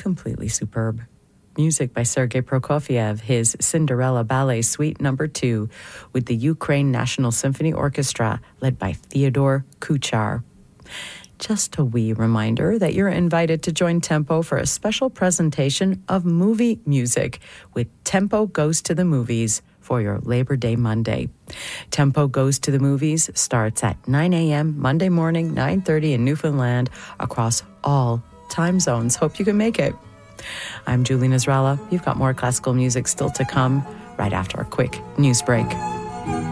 completely superb. Music by Sergei Prokofiev, his Cinderella Ballet Suite No. 2, with the Ukraine National Symphony Orchestra, led by Theodore Kuchar. Just a wee reminder that you're invited to join Tempo for a special presentation of movie music with Tempo Goes to the Movies for your Labor Day Monday. Tempo Goes to the Movies starts at 9 a.m. Monday morning, 9:30 in Newfoundland, across all time zones. Hope you can make it. I'm Julie Nasrallah. You've got more classical music still to come right after a quick news break.